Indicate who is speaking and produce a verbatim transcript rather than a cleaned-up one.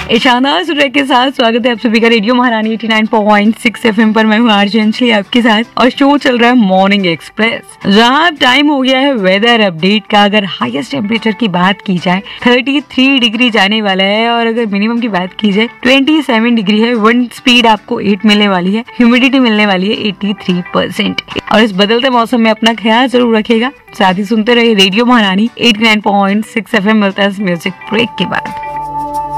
Speaker 1: शानदार सुर के साथ स्वागत है आप सभी का रेडियो महारानी नवासी पॉइंट सिक्स एफएम पर। मैं हूँ आरजे अंजलि आपके साथ और शो चल रहा है मॉर्निंग एक्सप्रेस, जहाँ टाइम हो गया है वेदर अपडेट का। अगर हाईएस्ट टेम्परेचर की बात की जाए तैंतीस डिग्री जाने वाला है और अगर मिनिमम की बात की जाए सत्ताईस डिग्री है। विंड स्पीड आपको आठ मिलने वाली है, ह्यूमिडिटी मिलने वाली है तिरासी परसेंट। और इस बदलते मौसम में अपना ख्याल जरूर रखेगा। साथ ही सुनते रहिए रेडियो महारानी नवासी पॉइंट सिक्स एफएम। मिलता है म्यूजिक ब्रेक के बाद।